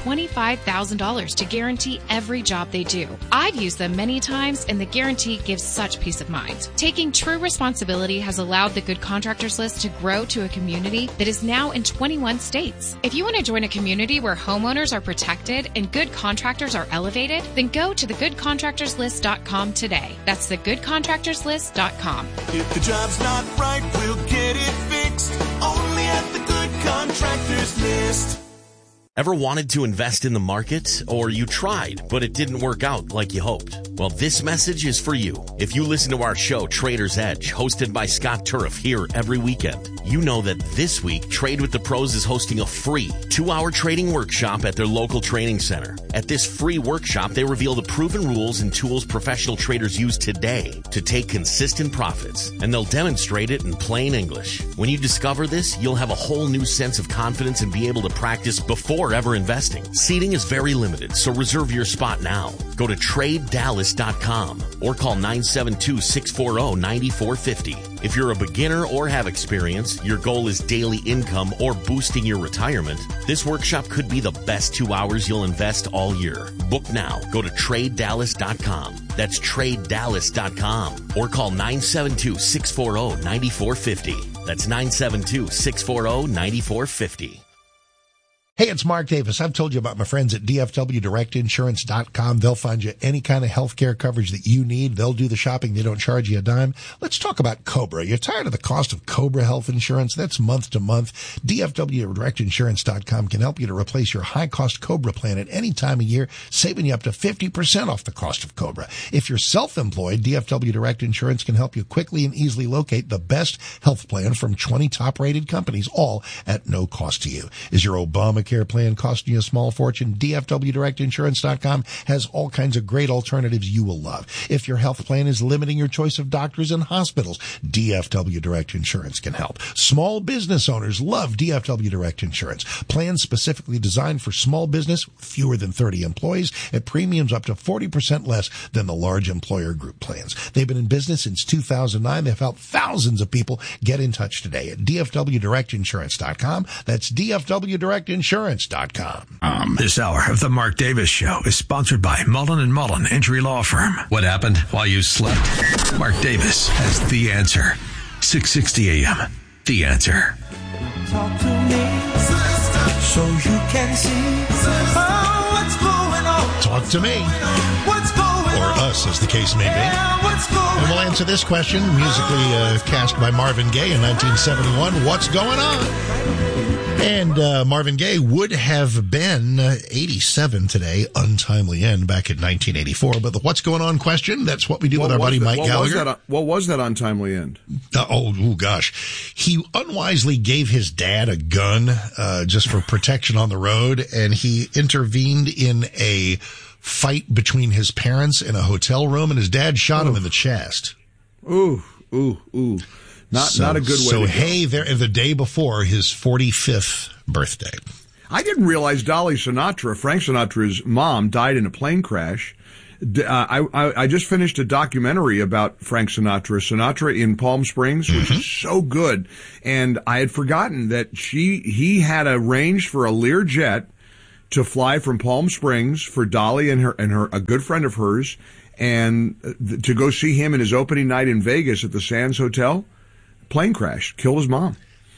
$25,000 to guarantee every job they do. I've used them many times, and the guarantee gives such peace of mind. Taking true responsibility has allowed the Good Contractors List to grow to a community that is now in 21 states. If you want to join a community where homeowners are protected and good contractors are elevated, then go to thegoodcontractorslist.com today. That's thegoodcontractorslist.com. If the job's not right, we'll get it fixed. Only at the Good Contractors List. Ever wanted to invest in the market, or you tried, but it didn't work out like you hoped? Well, this message is for you. If you listen to our show, Trader's Edge, hosted by Scott Turf here every weekend, you know that this week, Trade with the Pros is hosting a free 2-hour trading workshop at their local training center. At this free workshop, they reveal the proven rules and tools professional traders use today to take consistent profits, and they'll demonstrate it in plain English. When you discover this, you'll have a whole new sense of confidence and be able to practice before ever investing. Seating is very limited, so reserve your spot now. Go to TradeDallas.com or call 972-640-9450. If you're a beginner or have experience, your goal is daily income or boosting your retirement, this workshop could be the best 2 hours you'll invest all year. Book now. Go to TradeDallas.com. That's TradeDallas.com or call 972-640-9450. That's 972-640-9450. Hey, it's Mark Davis. I've told you about my friends at DFWDirectInsurance.com. They'll find you any kind of health care coverage that you need. They'll do the shopping. They don't charge you a dime. Let's talk about Cobra. You're tired of the cost of Cobra health insurance? That's month to month. DFWDirectInsurance.com can help you to replace your high-cost Cobra plan at any time of year, saving you up to 50% off the cost of Cobra. If you're self-employed, DFW Direct Insurance can help you quickly and easily locate the best health plan from 20 top-rated companies, all at no cost to you. Is your Obamacare plan costing you a small fortune? DFWDirectInsurance.com has all kinds of great alternatives you will love. If your health plan is limiting your choice of doctors and hospitals, DFW Direct Insurance can help. Small business owners love DFW Direct Insurance. Plans specifically designed for small business, fewer than 30 employees, at premiums up to 40% less than the large employer group plans. They've been in business since 2009. They've helped thousands of people. Get in touch today at DFWDirectInsurance.com. That's DFWDirectInsurance.com. This hour of the Mark Davis Show is sponsored by Mullen & Mullen Injury Law Firm. What happened while you slept? Mark Davis has the answer. 660 AM. The Answer. Talk to me, sister, so you can see what's going on. Talk to me. What's going on? Or us, as the case may be. Yeah, what's going on? And we'll answer this question, musically cast by Marvin Gaye in 1971. What's going on? And Marvin Gaye would have been 87 today, untimely end back in 1984. But the what's going on question, that's what we do with our buddy Mike Gallagher. What was that untimely end? Oh, gosh. He unwisely gave his dad a gun just for protection on the road, and he intervened in a fight between his parents in a hotel room, and his dad shot him in the chest. Ooh. Not a good way to go. So, hey, the day before his 45th birthday. I didn't realize Dolly Sinatra, Frank Sinatra's mom, died in a plane crash. I just finished a documentary about Frank Sinatra in Palm Springs, which is so good. And I had forgotten that he had arranged for a Learjet to fly from Palm Springs for Dolly and her a good friend of hers, and to go see him in his opening night in Vegas at the Sands Hotel. Plane crash, killed his mom.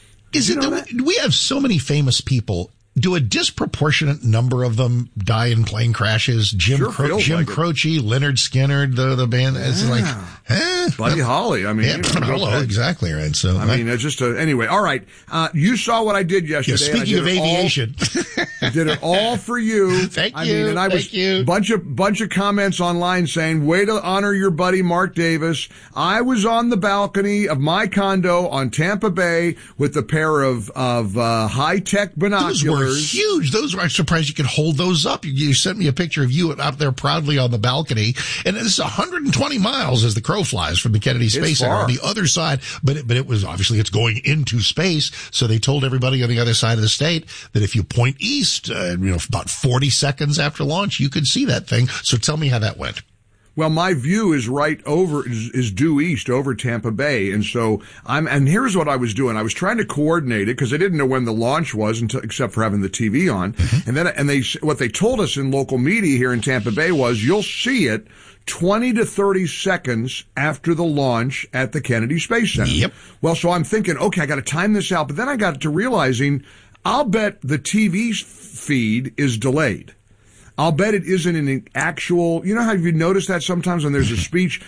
We have so many famous people. Do a disproportionate number of them die in plane crashes? Jim Croce, Leonard Skinner, the band. It's like, Buddy Holly. I mean, exactly right. So it's just anyway. All right. You saw what I did yesterday. Yeah, speaking of aviation, I did it all for you. Thank you. Bunch of comments online saying, "Way to honor your buddy Mark Davis." I was on the balcony of my condo on Tampa Bay with a pair of high tech binoculars. Those were huge. I'm surprised you could hold those up. You sent me a picture of you out there proudly on the balcony, and it's 120 miles as the crow flies from the Kennedy Space Center on the other side. But it was obviously it's going into space, so they told everybody on the other side of the state that if you point east, about 40 seconds after launch, you could see that thing. So tell me how that went. Well, my view is is due east over Tampa Bay. And so and here's what I was doing. I was trying to coordinate it because I didn't know when the launch was except for having the TV on. What they told us in local media here in Tampa Bay was you'll see it 20 to 30 seconds after the launch at the Kennedy Space Center. Yep. Well, so I'm thinking, okay, I got to time this out. But then I got to realizing I'll bet the TV feed is delayed. I'll bet it isn't an actual, you know how you notice that sometimes when there's a speech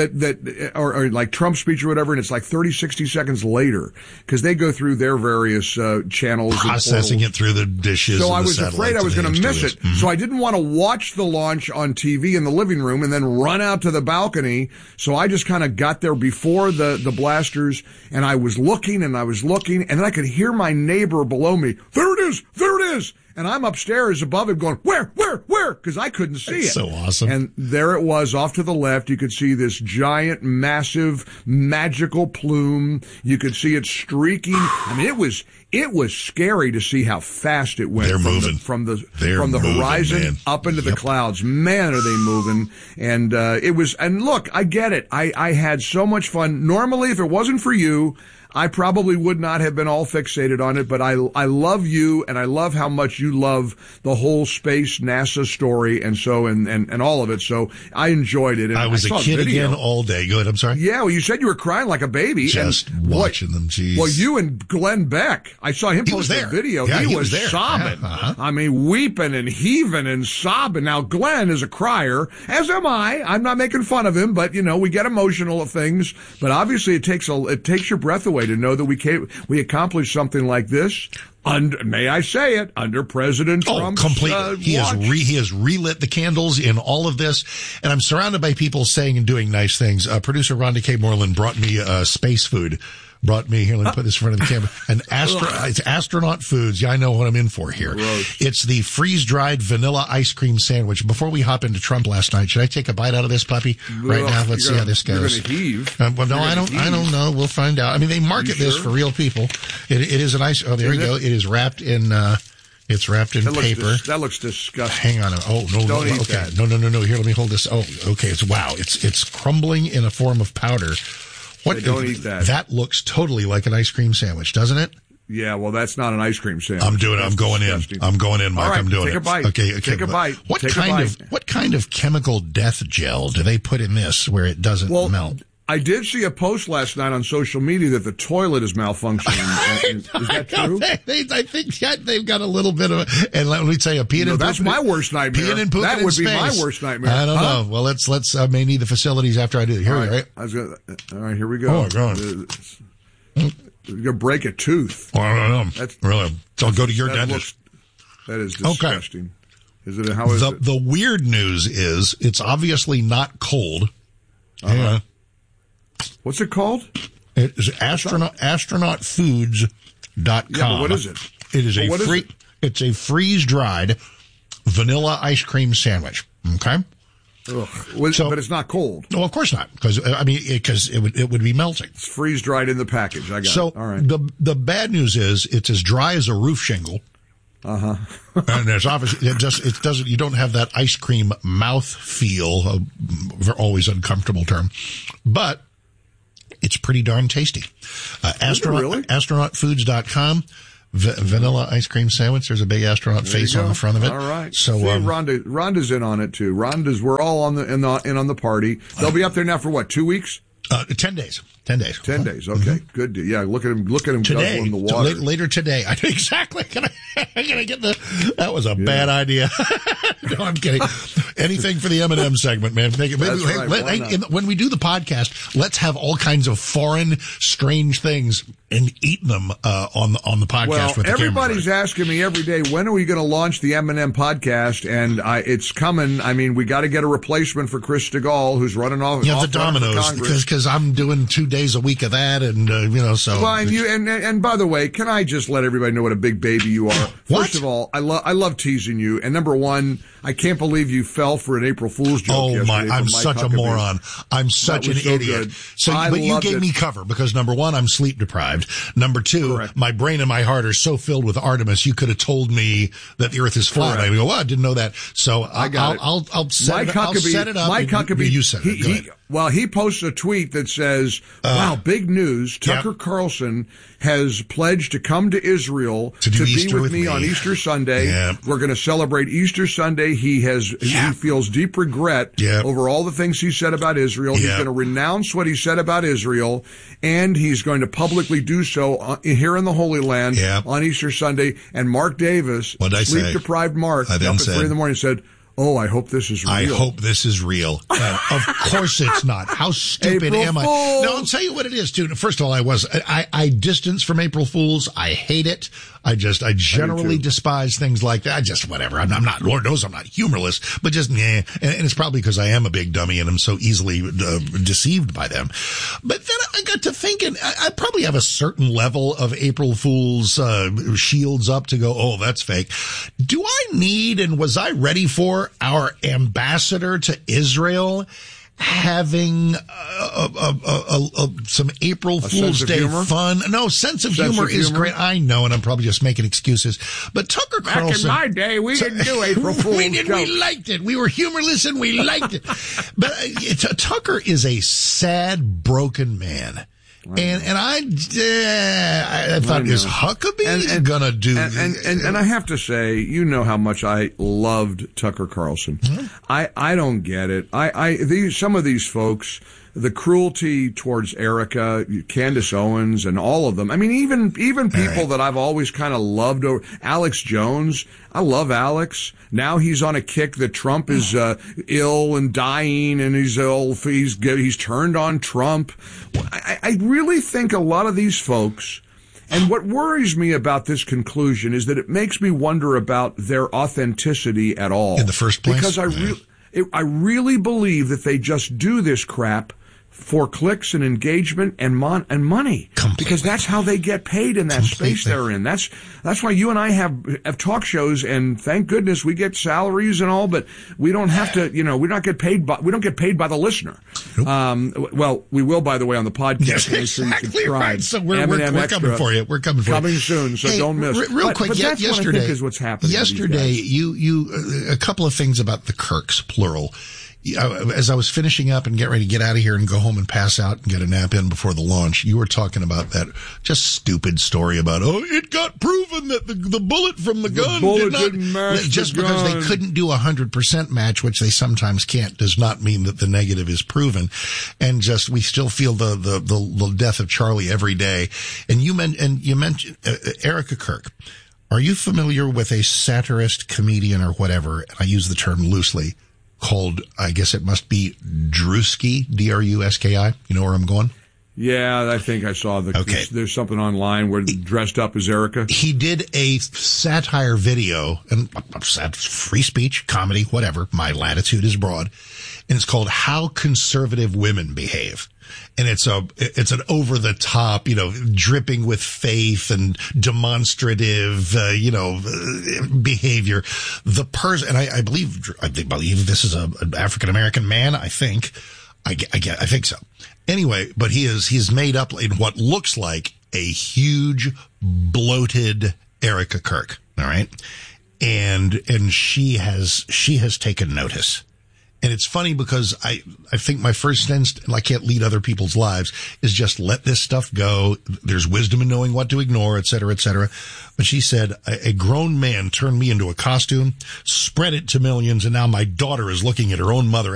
or like Trump's speech or whatever, and it's like 30, 60 seconds later, because they go through their various channels. Processing it through the dishes. So I was afraid I was going to miss it. Mm-hmm. So I didn't want to watch the launch on TV in the living room and then run out to the balcony. So I just kind of got there before the blasters, and I was looking, and then I could hear my neighbor below me. There it is. And I'm upstairs above him going, where? Because I couldn't see it. So awesome. And there it was off to the left. You could see this giant, massive, magical plume. You could see it streaking. I mean, it was scary to see how fast it went. They're moving. From the horizon up into the clouds. Man, are they moving. And and look, I get it. I had so much fun. Normally, if it wasn't for you, I probably would not have been all fixated on it, but I love you, and I love how much you love the whole space NASA story and all of it. So I enjoyed it. And I was a kid again all day. Go ahead. I'm sorry. Yeah. Well, you said you were crying like a baby. Just watching them. Jeez. Well, you and Glenn Beck. I saw him post a video. Yeah, he was there. sobbing. Yeah, uh-huh. I mean, weeping and heaving and sobbing. Now, Glenn is a crier, as am I. I'm not making fun of him, but we get emotional at things. But obviously, it takes your breath away to know that we accomplished something like this may I say it, under President Trump's completely. He has relit the candles in all of this, and I'm surrounded by people saying and doing nice things. Producer Rhonda K. Moreland brought me space food. Brought me here. Let me put this in front of the camera. It's astronaut foods. Yeah, I know what I'm in for here. Gross. It's the freeze-dried vanilla ice cream sandwich. Before we hop into Trump last night, should I take a bite out of this puppy right now? Let's see how this goes. You're going to heave. Well, no, I don't know. We'll find out. I mean, they market this for real people. It is an ice. Oh, there you go. It is wrapped in. It's wrapped in paper. That looks disgusting. Hang on. Oh, no. Don't eat okay. that. No. Here, let me hold this. Oh, okay. It's crumbling in a form of powder. Don't eat that. That looks totally like an ice cream sandwich, doesn't it? Yeah, well, that's not an ice cream sandwich. I'm doing it. I'm going in, Mike. All right, I'm doing take it. A bite. Okay. Take a bite. What kind of chemical death gel do they put in this where it doesn't melt? I did see a post last night on social media that the toilet is malfunctioning. Is that true? I think they've got a little bit of and let me tell you, peeing and pooping. That's my worst nightmare. Peeing and pooping that would in be my space. worst nightmare. I don't know. Well, let's I may need the facilities after I do. Here we go. All right, here we go. Oh, God. You're going to break a tooth. Oh, I don't know. That's really. So I'll go to your dentist. That is disgusting. Okay. Is it? How is it? The weird news is it's obviously not cold. Uh-huh. What's it called? It is astronautfoods.com. Yeah, but what is it? It is it's a freeze-dried vanilla ice cream sandwich. Okay? Ugh. But it's not cold. No, of course not. Because it would be melting. It's freeze-dried in the package. I got it. All right. The bad news is it's as dry as a roof shingle. Uh-huh. And there's obviously it doesn't. You don't have that ice cream mouth feel. Always uncomfortable term, but it's pretty darn tasty. Astronautfoods.com. Vanilla ice cream sandwich. There's a big astronaut face on the front of it. All right. So Rhonda's in on it too. We're all in on the party. They'll be up there now for what? 2 weeks? 10 days. 10 days. 10 days. Okay. Mm-hmm. Good. Yeah. Look at him today, guzzling the water. Later today. Exactly. I'm gonna get that was a bad idea. No, I'm kidding. Anything for the M&M segment, man. When we do the podcast, let's have all kinds of foreign, strange things and eat them on the podcast. Well, with the everybody's asking me every day, when are we going to launch the M&M podcast? And it's coming. I mean, we got to get a replacement for Chris Stegall, who's running off. Yeah, the Dominoes, because I'm doing 2 days a week of that, and so. Well, and by the way, can I just let everybody know what a big baby you are? First of all, I love teasing you, and number one, I can't believe you fell for an April Fool's joke. Oh my! I'm such a moron. I'm such an idiot. But you gave me cover because number one, I'm sleep deprived. Number two, correct, my brain and my heart are so filled with Artemis. You could have told me that the Earth is flat. I go, well, I didn't know that. So I'll set it up. Mike Huckabee, you said it. Well, he posts a tweet that says, wow, big news. Tucker Carlson has pledged to come to Israel to be with me on Easter Sunday. Yep. We're going to celebrate Easter Sunday. He feels deep regret over all the things he said about Israel. He's going to renounce what he said about Israel, and he's going to publicly do so here in the Holy Land on Easter Sunday. And Mark Davis, sleep-deprived Mark, up at 3 a.m, said, oh, I hope this is real. I hope this is real. Of course it's not. How stupid am I? No, I'll tell you what it is, too. First of all, I distance from April Fools. I hate it. I generally despise things like that. Just whatever. I'm not, Lord knows I'm not humorless, but just, and it's probably because I am a big dummy and I'm so easily deceived by them. But then I got to thinking, I probably have a certain level of April Fool's shields up to go, oh, that's fake. Do I need and was I ready for our ambassador to Israel having some April Fool's Day fun? No, sense of humor is great. I know, and I'm probably just making excuses. But Tucker Carlson, back in my day, we didn't do April Fool's we liked it. We were humorless and we liked it. But Tucker is a sad, broken man. And I thought, is Huckabee gonna do? And I have to say, you know how much I loved Tucker Carlson. Mm-hmm. I don't get it. Some of these folks, the cruelty towards Erica, Candace Owens, and all of them. I mean, even people that I've always kind of loved. Alex Jones, I love Alex. Now he's on a kick that Trump is ill and dying, and he's turned on Trump. I really think a lot of these folks. And what worries me about this conclusion is that it makes me wonder about their authenticity at all. In the first place? Because I really believe that they just do this crap for clicks and engagement and money. Completely. Because that's how they get paid in that space they're in. That's why you and I have talk shows, and thank goodness we get salaries and all, but we don't have to, we don't get paid by the listener. Nope. Well, we will, by the way, on the podcast. Exactly right. So we're coming for you. We're coming for you. Coming soon, so don't miss. Real quick, but that's yesterday, what I think is what's happening. Yesterday, you a couple of things about the Kirks, plural. As I was finishing up and getting ready to get out of here and go home and pass out and get a nap in before the launch, you were talking about that just stupid story about, it got proven that the bullet from the gun didn't match just because they couldn't do 100% match, which they sometimes can't, does not mean that the negative is proven. and just we still feel the death of Charlie every day. And you mentioned Erica Kirk. Are you familiar with a satirist, comedian, or whatever? I use the term loosely. Called, I guess it must be Druski, D-R-U-S-K-I. You know where I'm going? Yeah, I think I saw there's something online where dressed up as Erica. He did a satire video, and free speech, comedy, whatever. My latitude is broad. And it's called How Conservative Women Behave. And it's an over the top, dripping with faith and demonstrative, behavior. The person, and I believe this is an African American man. I think so. Anyway, but he's made up in what looks like a huge bloated Erica Kirk. All right. And she has taken notice. And it's funny because I think my first instinct, and I can't lead other people's lives, is just let this stuff go. There's wisdom in knowing what to ignore, et cetera, et cetera. But she said, a grown man turned me into a costume, spread it to millions, and now my daughter is looking at her own mother